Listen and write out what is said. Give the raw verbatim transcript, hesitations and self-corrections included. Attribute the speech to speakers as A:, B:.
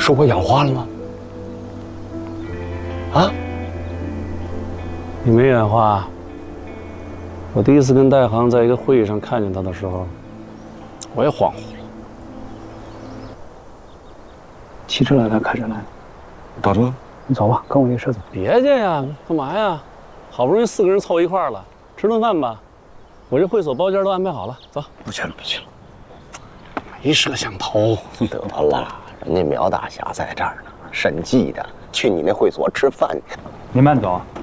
A: 是我氧化了吗？啊？
B: 你没眼花。我第一次跟戴航在一个会议上看见他的时候，我也恍惚了。
C: 骑车来了，开车来了。
A: 打车？
C: 你走吧，跟我一车走。
B: 别介呀，干嘛呀？好不容易四个人凑一块儿了，吃顿饭吧。我这会所包间都安排好了，走。
A: 不去了，不去了。没摄像头。
D: 得了，人家苗大侠在这儿呢，审计的，去你那会所吃饭去。
C: 您慢走。